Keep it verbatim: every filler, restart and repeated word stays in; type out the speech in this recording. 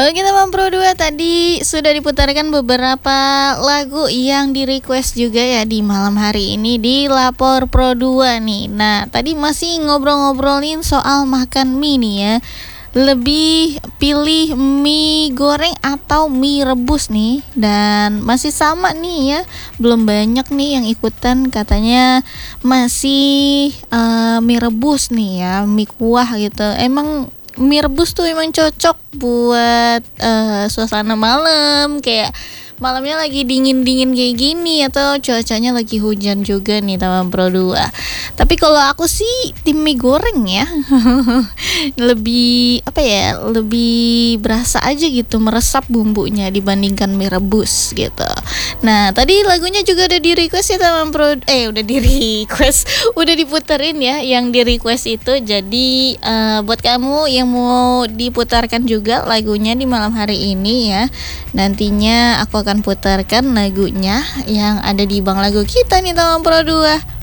Oke teman Pro dua, tadi sudah diputarkan beberapa lagu yang di request juga ya di malam hari ini di Lapor Pro dua nih. Nah tadi masih ngobrol-ngobrolin soal makan mie nih ya. Lebih pilih mie goreng atau mie rebus nih. Dan masih sama nih ya, belum banyak nih yang ikutan, katanya masih uh, mie rebus nih ya, mie kuah gitu. Emang mie rebus tuh emang cocok buat uh, suasana malam, kayak malamnya lagi dingin-dingin kayak gini atau cuacanya lagi hujan juga nih teman Pro dua. Tapi kalau aku sih tim mie goreng ya. Lebih apa ya? Lebih berasa aja gitu, meresap bumbunya dibandingkan mie rebus gitu. Nah, tadi lagunya juga udah di request ya teman Pro eh udah di request, udah diputerin ya yang di request itu. Jadi uh, buat kamu yang mau diputarkan juga lagunya di malam hari ini ya, nantinya aku akan putarkan lagunya yang ada di bank lagu kita nih teman Pro dua.